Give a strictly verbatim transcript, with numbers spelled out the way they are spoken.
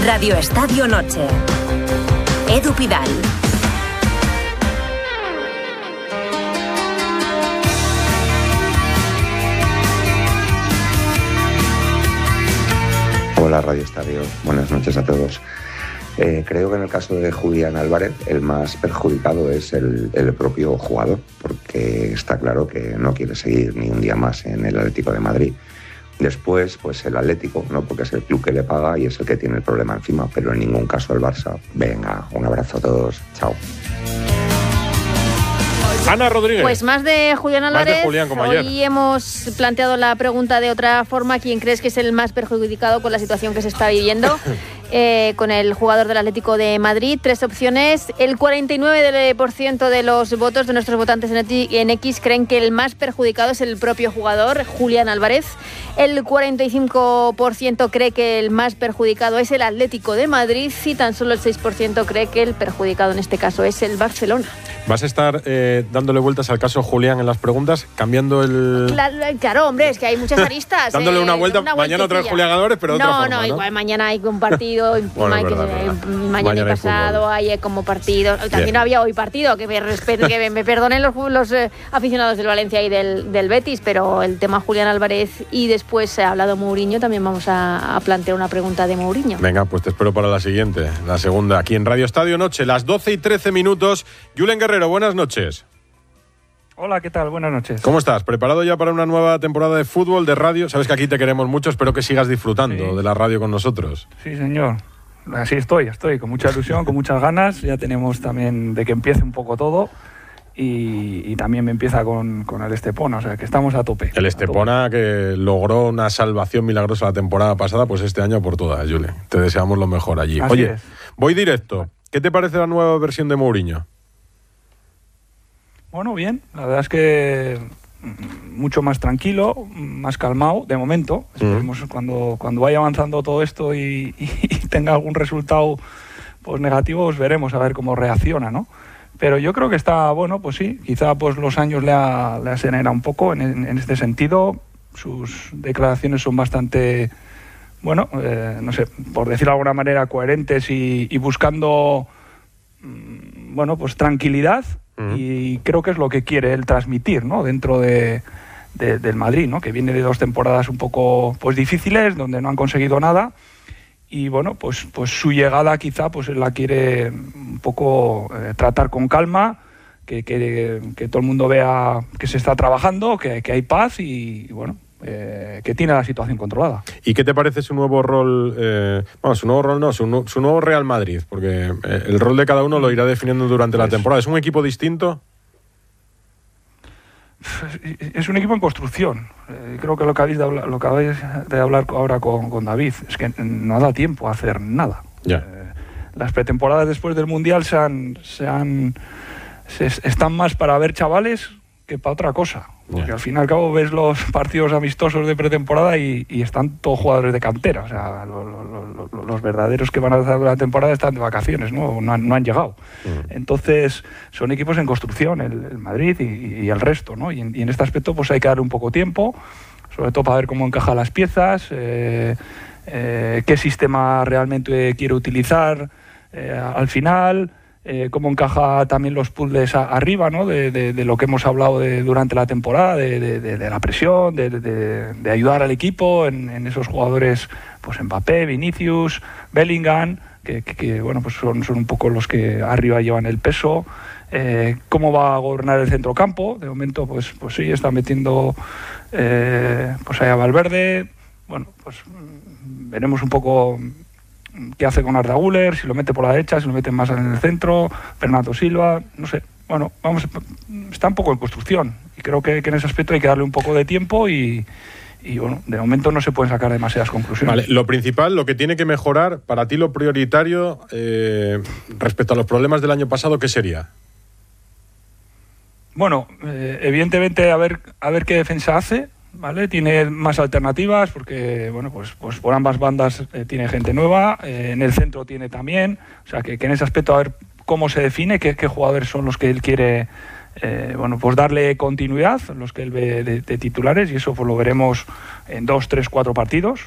Radio Estadio Noche. Edu Pidal. Hola Radio Estadio, buenas noches a todos. Eh, creo que en el caso de Julián Álvarez el más perjudicado es el, el propio jugador, porque está claro que no quiere seguir ni un día más en el Atlético de Madrid. Después, pues el Atlético, ¿no? Porque es el club que le paga y es el que tiene el problema encima, pero en ningún caso el Barça. Venga, un abrazo a todos, chao. Ana Rodríguez. Pues más de Julián Álvarez. Más de Julián, como Hoy ayer. hemos planteado la pregunta de otra forma. ¿Quién crees que es el más perjudicado con la situación que se está viviendo eh, con el jugador del Atlético de Madrid? Tres opciones. El cuarenta y nueve por ciento de los votos de nuestros votantes en X creen que el más perjudicado es el propio jugador, Julián Álvarez. El cuarenta y cinco por ciento cree que el más perjudicado es el Atlético de Madrid y tan solo el seis por ciento cree que el perjudicado en este caso es el Barcelona. ¿Vas a estar eh, dándole vueltas al caso Julián en las preguntas, cambiando el...? Claro, claro, hombre, es que hay muchas aristas. dándole eh, una vuelta, una mañana otra vez Julián Álvarez, pero de no, otra forma, no, ¿no? igual mañana hay un partido, bueno, hay verdad, que, verdad. mañana, Mañana y hay pasado fútbol. hay como partido. También Bien. había hoy partido, que me, respeten, que me perdonen los, los eh, aficionados del Valencia y del, del Betis, pero el tema Julián Álvarez y después se ha hablado Mourinho, también vamos a, a plantear una pregunta de Mourinho. Venga, pues te espero para la siguiente, la segunda, aquí en Radio Estadio Noche, las doce y trece minutos. Julen Guerrero, buenas noches. Hola, ¿qué tal? Buenas noches. ¿Cómo estás? ¿Preparado ya para una nueva temporada de fútbol, de radio? Sabes que aquí te queremos mucho, espero que sigas disfrutando Sí. de la radio con nosotros. Sí, señor. Así estoy, estoy con mucha ilusión, con muchas ganas. Ya tenemos también de que empiece un poco todo y, y también me empieza con, con el Estepona, o sea que estamos a tope. El Estepona, que logró una salvación milagrosa la temporada pasada, pues este año por todas, Julen. Te deseamos lo mejor allí. Así Oye, es. voy directo. ¿Qué te parece la nueva versión de Mourinho? Bueno, bien, la verdad es que mm, mucho más tranquilo, más calmado, de momento. Esperemos cuando, cuando vaya avanzando todo esto y, y, y tenga algún resultado pues negativo, pues veremos a ver cómo reacciona, ¿no? Pero yo creo que está, bueno, pues sí, quizá pues los años le ha, le acelera un poco en, en este sentido. Sus declaraciones son bastante, bueno, eh, no sé, por decirlo de alguna manera, coherentes y, y buscando, mm, bueno, pues tranquilidad. Uh-huh. Y creo que es lo que quiere él transmitir, ¿no? Dentro de, de, del Madrid, ¿no? Que viene de dos temporadas un poco pues difíciles, donde no han conseguido nada. Y bueno, pues, pues su llegada quizá pues él la quiere un poco eh, tratar con calma, que, que, que todo el mundo vea que se está trabajando, que, que hay paz y, y bueno, eh, que tiene la situación controlada. ¿Y qué te parece su nuevo rol? Eh, bueno, su nuevo rol no, su, nu- su nuevo Real Madrid, porque eh, el rol de cada uno lo irá definiendo durante Pues, la temporada. ¿Es un equipo distinto? Es un equipo en construcción. Eh, creo que lo que habéis de hablar, lo que habéis de hablar ahora con, con David es que no da tiempo a hacer nada. Ya. Eh, las pretemporadas después del Mundial se han, se han se están más para ver chavales que para otra cosa. Porque Ya. al fin y al cabo ves los partidos amistosos de pretemporada y, y están todos jugadores de cantera. O sea, lo, lo, lo, lo, los verdaderos que van a hacer la temporada están de vacaciones, ¿no? No han, no han llegado. Mm. Entonces, son equipos en construcción, el, el Madrid y, y el resto, ¿no? Y en, y en este aspecto pues hay que darle un poco tiempo, sobre todo para ver cómo encajan las piezas, eh, eh, qué sistema realmente quiere utilizar eh, al final. Eh, cómo encaja también los puzzles a, arriba, ¿no? De, de, de lo que hemos hablado de, durante la temporada, de, de, de, de la presión, de, de, de ayudar al equipo en, en esos jugadores, pues Mbappé, Vinicius, Bellingham, que, que, que bueno, pues son, son un poco los que arriba llevan el peso. Eh, cómo va a gobernar el centrocampo. De momento, pues, pues sí, está metiendo eh, pues ahí a Valverde. Bueno, pues veremos un poco qué hace con Arda Güler, si lo mete por la derecha, si lo mete más en el centro, Bernardo Silva, no sé. Bueno, vamos, está un poco en construcción y creo que, que en ese aspecto hay que darle un poco de tiempo y, y bueno, de momento no se pueden sacar demasiadas conclusiones. Vale, lo principal, lo que tiene que mejorar, para ti lo prioritario eh, respecto a los problemas del año pasado, ¿qué sería? Bueno, eh, evidentemente a ver, a ver qué defensa hace. ¿Vale? Tiene más alternativas porque, bueno, pues, pues por ambas bandas eh, tiene gente nueva, eh, en el centro tiene también, o sea que, que en ese aspecto a ver cómo se define, qué, qué jugadores son los que él quiere, eh, bueno, pues darle continuidad, los que él ve de, de titulares, y eso pues lo veremos en dos, tres, cuatro partidos,